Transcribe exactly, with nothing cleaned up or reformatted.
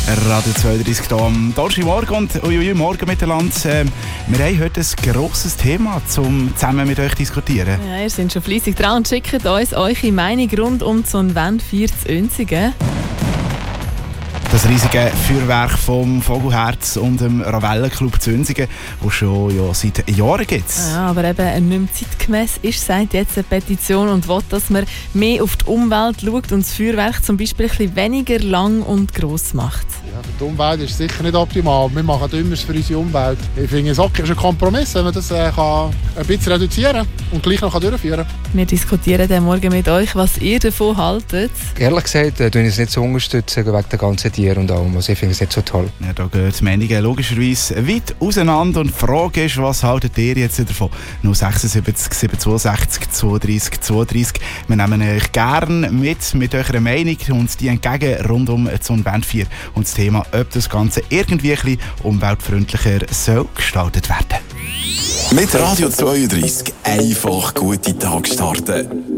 Radio zweiunddreißig hier am Donnerstagmorgen und uiui, morgen miteinander. Äh, wir haben heute ein grosses Thema, um zusammen mit euch zu diskutieren. Ja, ihr seid schon fleissig dran und schickt uns eure Meinung rund um die Sonnenwende vier zu Oenzingen. Das riesige Feuerwerk vom Vogelherz und dem Ravellenclub zu Oenzingen, das schon ja, seit Jahren gibt. Ja, aber eben nicht mehr zeitgemäss ist, sagt jetzt eine Petition und will, dass man mehr auf die Umwelt schaut und das Feuerwerk zum Beispiel ein bisschen weniger lang und gross macht. Ja, für die Umwelt ist es sicher nicht optimal. Wir machen immer für unsere Umwelt. Ich finde, es ist ein Kompromiss, wenn man das äh, kann ein bisschen reduzieren kann und gleich noch durchführen kann. Wir diskutieren dann morgen mit euch, was ihr davon haltet. Ehrlich gesagt, äh, tue ich es nicht so unterstützen wegen der ganzen Tiere und allem. Also ich finde es nicht so toll. Ja, da gehen die Meinungen logischerweise weit auseinander und die Frage ist, was haltet ihr jetzt davon? null sechs sieben sieben zwei sechs zweiunddreißig zweiunddreißig. Wir nehmen euch gerne mit mit eurer Meinung und die entgegen rund um die Sonnenwende vier und das Thema, ob das Ganze irgendwie ein bisschen umweltfreundlicher soll gestaltet werden. Mit Radio zweiunddreißig einfach gute Tag starten.